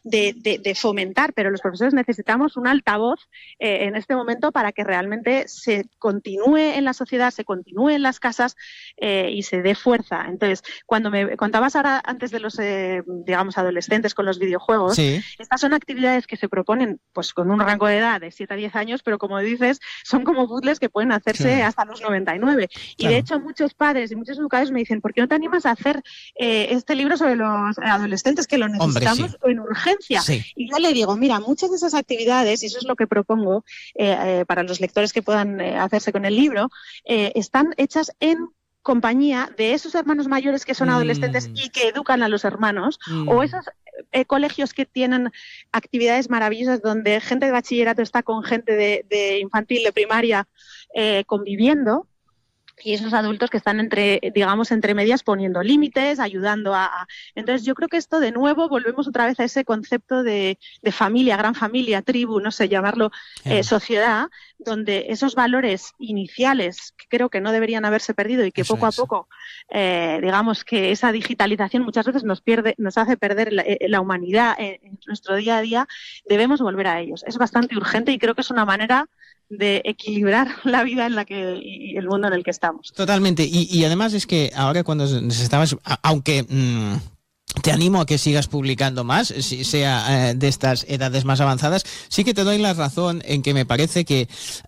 de fomentar, pero los profesores necesitamos un altavoz en este momento para que realmente se continúe en la sociedad, se continúe en las casas y se dé fuerza. Entonces, cuando me contabas ahora antes de los, digamos, adolescentes con los videojuegos, sí. Estas son actividades que se proponen pues con un rango de edad de 7 a 10 años, pero como dices, son como puzzles que pueden hacerse hasta los 99. Y de hecho muchos padres y muchos educadores me dicen, ¿por qué no te animas a hacer este libro sobre los adolescentes que lo necesitamos en urgencia? Sí. Y yo le digo, mira, muchas de esas actividades, y eso es lo que propongo para los lectores que puedan hacerse con el libro, están hechas en compañía de esos hermanos mayores que son adolescentes y que educan a los hermanos, o esos colegios que tienen actividades maravillosas donde gente de bachillerato está con gente de infantil, de primaria, conviviendo, y esos adultos que están entre medias poniendo límites, ayudando a... Entonces yo creo que esto de nuevo volvemos otra vez a ese concepto de familia, gran familia, tribu, no sé, llamarlo sociedad, donde esos valores iniciales que creo que no deberían haberse perdido y que poco a poco, digamos que esa digitalización muchas veces nos hace perder la humanidad en nuestro día a día, debemos volver a ellos. Es bastante urgente y creo que es una manera de equilibrar la vida y el mundo en el que estamos. Totalmente. Y además es que ahora cuando nos estabas, aunque te animo a que sigas publicando más, sea de estas edades más avanzadas, sí que te doy la razón en que me parece que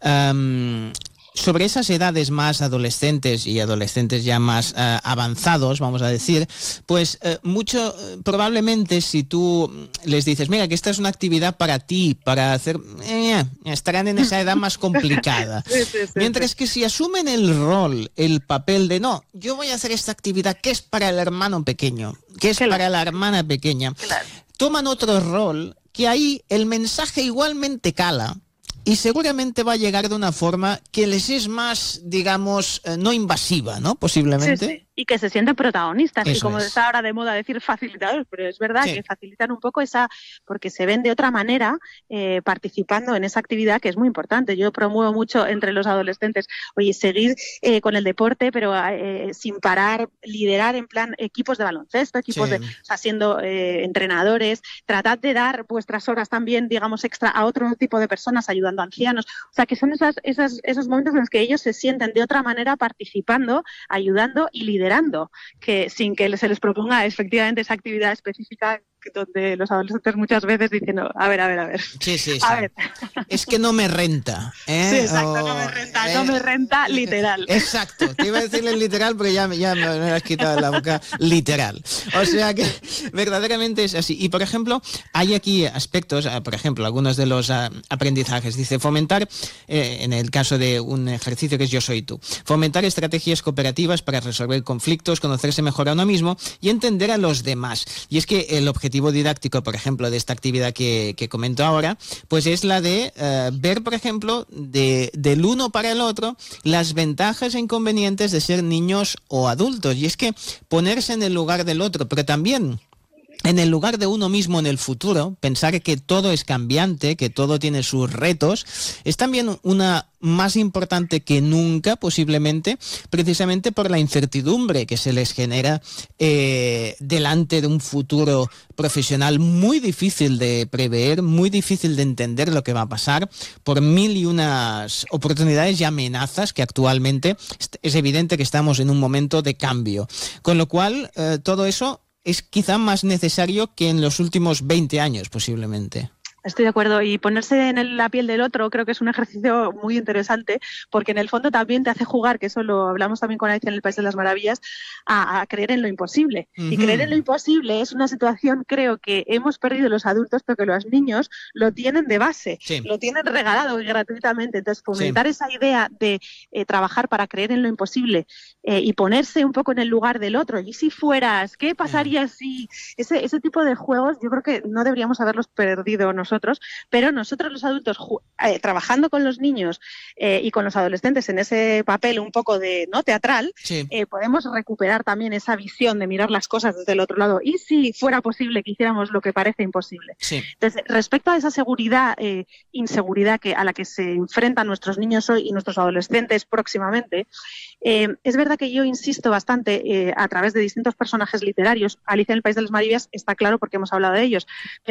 sobre esas edades más adolescentes y adolescentes ya más avanzados, vamos a decir, pues probablemente si tú les dices, mira, que esta es una actividad para ti, para hacer... estarán en esa edad más complicada. Mientras que si asumen el rol, el papel de, no, yo voy a hacer esta actividad que es para el hermano pequeño, que es para la hermana pequeña, toman otro rol, que ahí el mensaje igualmente cala, y seguramente va a llegar de una forma que les es más, digamos, no invasiva, ¿no? Posiblemente. Sí. Y que se sienten protagonistas. Eso y como está ahora de moda decir facilitadores, pero es verdad que facilitan un poco porque se ven de otra manera participando en esa actividad que es muy importante. Yo promuevo mucho entre los adolescentes, oye, seguir con el deporte, pero sin parar, liderar en plan equipos de baloncesto, siendo entrenadores, tratad de dar vuestras horas también, digamos, extra a otro tipo de personas, ayudando a ancianos. O sea, que son esos momentos en los que ellos se sienten de otra manera participando, ayudando y liderando, que sin que se les proponga efectivamente esa actividad específica donde los adolescentes muchas veces dicen, a ver. Sí. A ver. Es que no me renta. Sí, exacto, no me renta literal. Exacto, te iba a decirle literal, pero ya me has quitado la boca literal. O sea que verdaderamente es así. Y por ejemplo, hay aquí aspectos, por ejemplo, algunos de los aprendizajes. Dice, fomentar, en el caso de un ejercicio que es Yo Soy Tú, fomentar estrategias cooperativas para resolver conflictos, conocerse mejor a uno mismo y entender a los demás. Y es que el objetivo didáctico, por ejemplo, de esta actividad que comento ahora, pues es la de ver, por ejemplo, del uno para el otro, las ventajas e inconvenientes de ser niños o adultos. Y es que ponerse en el lugar del otro, pero también en el lugar de uno mismo en el futuro, pensar que todo es cambiante, que todo tiene sus retos, es también una más importante que nunca, posiblemente, precisamente por la incertidumbre que se les genera delante de un futuro profesional muy difícil de prever, muy difícil de entender lo que va a pasar, por mil y unas oportunidades y amenazas que actualmente es evidente que estamos en un momento de cambio. Con lo cual, todo eso es quizá más necesario que en los últimos 20 años, posiblemente. Estoy de acuerdo, y ponerse en la piel del otro creo que es un ejercicio muy interesante, porque en el fondo también te hace jugar, que eso lo hablamos también con Alicia en el País de las Maravillas, a creer en lo imposible. Y creer en lo imposible es una situación, creo, que hemos perdido los adultos, pero que los niños lo tienen de base, lo tienen regalado gratuitamente. Entonces, fomentar esa idea de trabajar para creer en lo imposible y ponerse un poco en el lugar del otro. ¿Y si fueras? ¿Qué pasaría si...? Ese tipo de juegos yo creo que no deberíamos haberlos perdido nosotros, pero nosotros los adultos trabajando con los niños y con los adolescentes en ese papel un poco de no teatral, podemos recuperar también esa visión de mirar las cosas desde el otro lado. ¿Y si fuera posible que hiciéramos lo que parece imposible? Entonces, respecto a esa inseguridad a la que se enfrentan nuestros niños hoy y nuestros adolescentes próximamente, es verdad que yo insisto bastante a través de distintos personajes literarios. Alicia en el País de las Maravillas está claro porque hemos hablado de ellos,